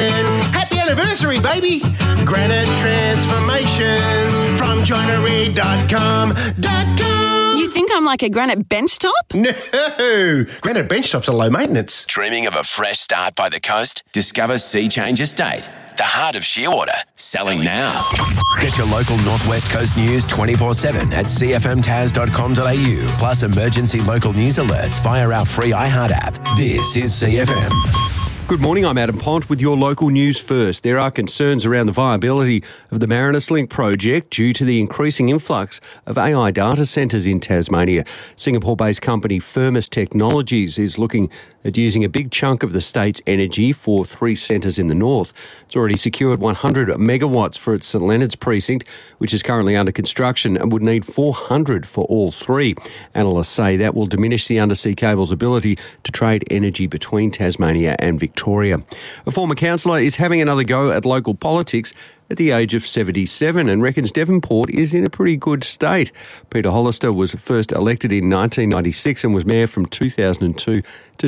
Happy anniversary, baby! Granite Transformations from joinery.com.com. You think I'm like a granite bench top? No! Granite bench tops are low maintenance. Dreaming of a fresh start by the coast? Discover Sea Change Estate, the heart of Shearwater. Selling now. Get your local Northwest Coast news 24/7 at cfmtaz.com.au. Plus emergency local news alerts via our free iHeart app. This is CFM. Good morning, I'm Adam Pont with your local news first. There are concerns around the viability of the Marinus Link project due to the increasing influx of AI data centres in Tasmania. Singapore-based company Firmus Technologies is looking at using a big chunk of the state's energy for 3 centres in the north. It's already secured 100 megawatts for its St Leonard's precinct, which is currently under construction and would need 400 for all 3. Analysts say that will diminish the undersea cable's ability to trade energy between Tasmania and Victoria. A former councillor is having another go at local politics at the age of 77 and reckons Devonport is in a pretty good state. Peter Hollister was first elected in 1996 and was mayor from 2002 to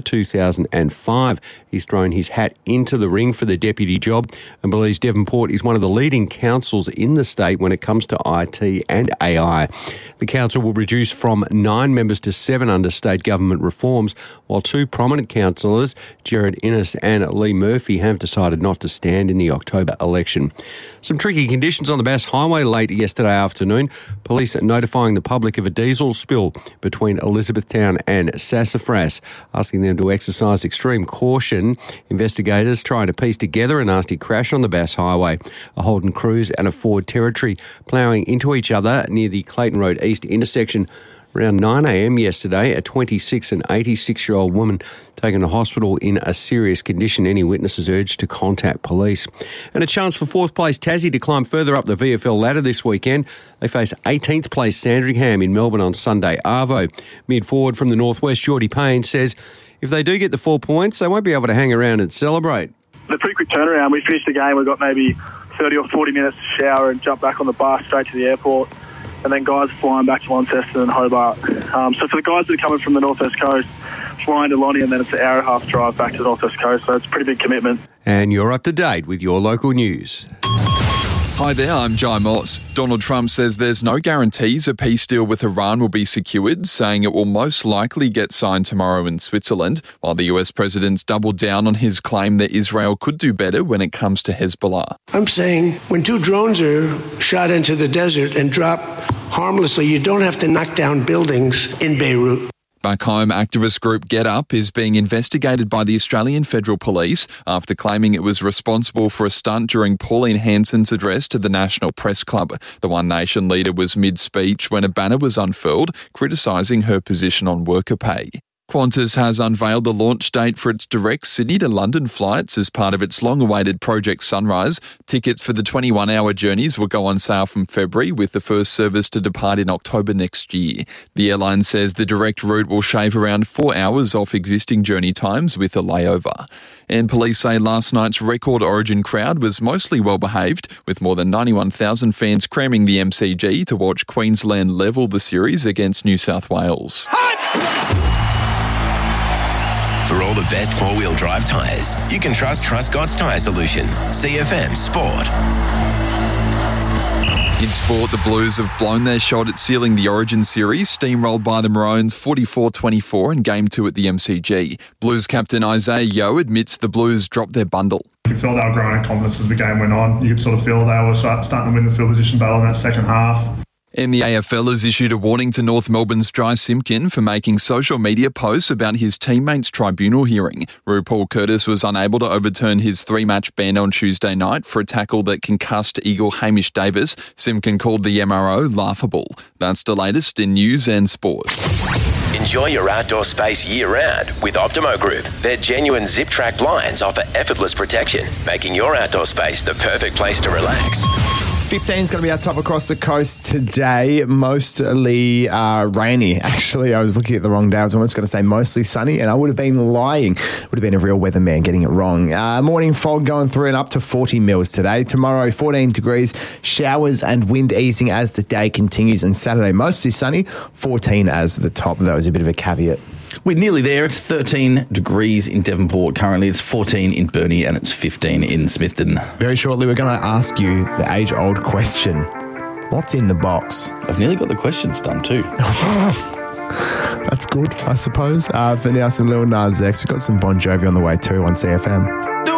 2005. He's thrown his hat into the ring for the deputy job and believes Devonport is one of the leading councils in the state when it comes to IT and AI. The council will reduce from 9 members to 7 under state government reforms, while 2 prominent councillors, Gerard Innes and Lee Murphy, have decided not to stand in the October election. Some tricky conditions on the Bass Highway late yesterday afternoon. Police notifying the public of a diesel spill between Elizabethtown and Sassafras, asking them to exercise extreme caution. Investigators trying to piece together a nasty crash on the Bass Highway. A Holden Cruise and a Ford Territory ploughing into each other near the Clayton Road East intersection. Around 9 a.m. yesterday, a 26 and 86-year-old woman taken to hospital in a serious condition. Any witnesses urged to contact police. And a chance for 4th place Tassie to climb further up the VFL ladder this weekend. They face 18th place Sandringham in Melbourne on Sunday. Arvo, mid-forward from the Northwest, Geordie Payne, says if they do get the 4 points, they won't be able to hang around and celebrate. A pretty quick turnaround. We finished the game, we've got maybe 30 or 40 minutes to shower and jump back on the bus straight to the airport. And then guys flying back to Launceston and Hobart. So for the guys that are coming from the Northwest Coast, flying to Lonnie and then it's an hour and a half drive back to the Northwest Coast. So it's a pretty big commitment. And you're up to date with your local news. Hi there, I'm Jai Moss. Donald Trump says there's no guarantees a peace deal with Iran will be secured, saying it will most likely get signed tomorrow in Switzerland, while the US president's doubled down on his claim that Israel could do better when it comes to Hezbollah. I'm saying when 2 drones are shot into the desert and drop harmlessly, you don't have to knock down buildings in Beirut. Back home, activist group Get Up is being investigated by the Australian Federal Police after claiming it was responsible for a stunt during Pauline Hanson's address to the National Press Club. The One Nation leader was mid-speech when a banner was unfurled, criticising her position on worker pay. Qantas has unveiled the launch date for its direct Sydney to London flights as part of its long-awaited Project Sunrise. Tickets for the 21-hour journeys will go on sale from February, with the first service to depart in October next year. The airline says the direct route will shave around 4 hours off existing journey times with a layover. And police say last night's record Origin crowd was mostly well-behaved, with more than 91,000 fans cramming the MCG to watch Queensland level the series against New South Wales. For all the best 4-wheel drive tyres, you can trust Truscott's Tyre Solution. CFM Sport. In sport, the Blues have blown their shot at sealing the Origin series, steamrolled by the Maroons 44-24 in Game 2 at the MCG. Blues captain Isaiah Yeo admits the Blues dropped their bundle. You could feel they were growing in confidence as the game went on. You could sort of feel they were starting to win the field position battle in that second half. And the AFL has issued a warning to North Melbourne's Jai Simpkin for making social media posts about his teammates' tribunal hearing. RuPaul Curtis was unable to overturn his 3-match ban on Tuesday night for a tackle that concussed Eagle Hamish Davis. Simpkin called the MRO laughable. That's the latest in news and sport. Enjoy your outdoor space year-round with Optimo Group. Their genuine zip-track blinds offer effortless protection, making your outdoor space the perfect place to relax. 15 is going to be our top across the coast today. Mostly rainy. Actually, I was looking at the wrong day. I was almost going to say mostly sunny, and I would have been lying. Would have been a real weatherman getting it wrong. Morning fog going through and up to 40 mils today. Tomorrow, 14 degrees. Showers and wind easing as the day continues. And Saturday, mostly sunny. 14 as the top. That was a bit of a caveat. We're nearly there. It's 13 degrees in Devonport currently. It's 14 in Burnie and it's 15 in Smithton. Very shortly, we're going to ask you the age-old question. What's in the box? I've nearly got the questions done too. That's good, I suppose. For now, some Lil Nas X. We've got some Bon Jovi on the way too on CFM.